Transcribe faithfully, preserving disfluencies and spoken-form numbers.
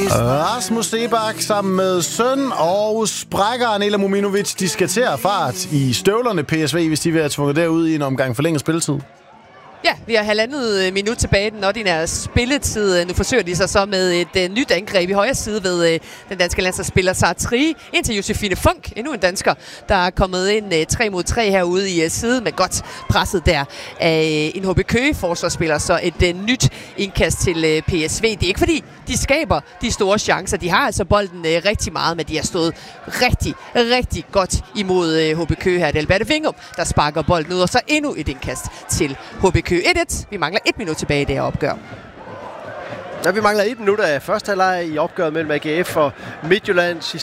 Rasmus Seebach sammen med søn og sprækker Anela Mominovic. De skal til at fart i støvlerne P S V, hvis de vil have tvunget derud i en omgang forlænget spilletid. Ja, vi har halvandet minut tilbage i den ordinære spilletid. Nu forsøger de sig så med et uh, nyt angreb i højre side ved uh, den danske landsholdsspiller Sartri. Ind til Josefine Funk, endnu en dansker, der er kommet ind uh, tre mod tre herude i uh, siden, med godt presset der af uh, en H B Køge forsvarsspiller. Så et uh, nyt indkast til uh, P S V. Det er ikke fordi, de skaber de store chancer. De har altså bolden uh, rigtig meget, men de har stået rigtig, rigtig godt imod uh, H B Køge her. Det er Alberte Vingum, der sparker bolden ud, og så endnu et indkast til H B Køge. et et. Vi mangler et minut tilbage i det her opgør. Ja, vi mangler et minut af første halvleg i opgøret mellem A G F og Midtjylland.